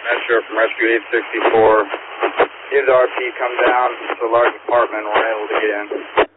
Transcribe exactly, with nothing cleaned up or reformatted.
Metro from Rescue eight sixty-four. Give the R P, come down. It's a large apartment. We're able to get in.